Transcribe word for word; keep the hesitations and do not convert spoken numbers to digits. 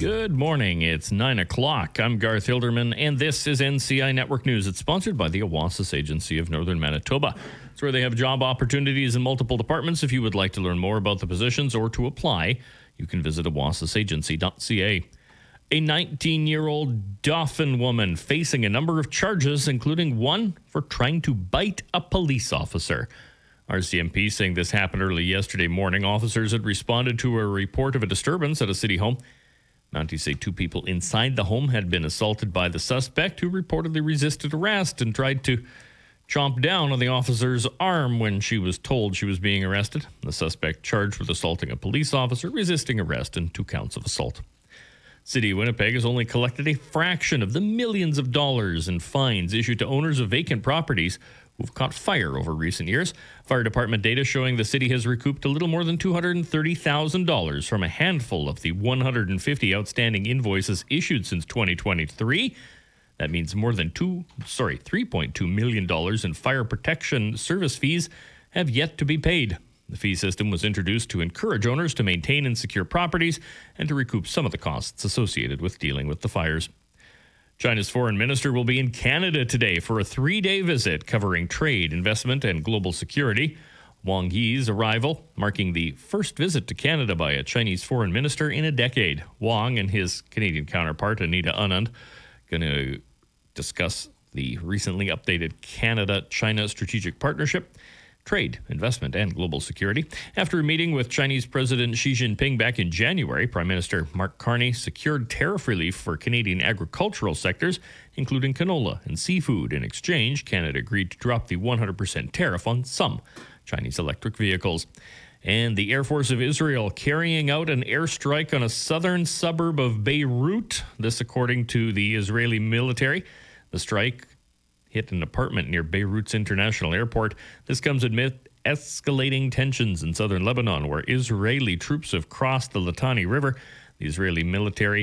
Good morning. It's nine o'clock. I'm Garth Hilderman, and this is N C I Network News. It's sponsored by the Oasis Agency of Northern Manitoba. It's where they have job opportunities in multiple departments. If you would like to learn more about the positions or to apply, you can visit oasis agency dot c a. A nineteen-year-old Dauphin woman facing a number of charges, including one for trying to bite a police officer. R C M P saying this happened early yesterday morning. Officers had responded to a report of a disturbance at a city home. Mounties say two people inside the home had been assaulted by the suspect, who reportedly resisted arrest and tried to chomp down on the officer's arm when she was told she was being arrested. The suspect charged with assaulting a police officer, resisting arrest, and two counts of assault. City of Winnipeg has only collected a fraction of the millions of dollars in fines issued to owners of vacant properties who've caught fire over recent years. Fire department data showing the city has recouped a little more than two hundred thirty thousand dollars from a handful of the one hundred fifty outstanding invoices issued since twenty twenty-three. That means more than two, sorry, three point two million dollars in fire protection service fees have yet to be paid. The fee system was introduced to encourage owners to maintain and secure properties and to recoup some of the costs associated with dealing with the fires. China's foreign minister will be in Canada today for a three-day visit covering trade, investment, and global security. Wang Yi's arrival marking the first visit to Canada by a Chinese foreign minister in a decade. Wang and his Canadian counterpart, Anita Anand, going to discuss the recently updated Canada-China strategic partnership, trade, investment, and global security. After a meeting with Chinese President Xi Jinping back in January, Prime Minister Mark Carney secured tariff relief for Canadian agricultural sectors, including canola and seafood. In exchange, Canada agreed to drop the one hundred percent tariff on some Chinese electric vehicles. And the Air Force of Israel carrying out an airstrike on a southern suburb of Beirut. This according to the Israeli military. The strike hit an apartment near Beirut's international airport. This comes amid escalating tensions in southern Lebanon, where Israeli troops have crossed the Litani River. The Israeli military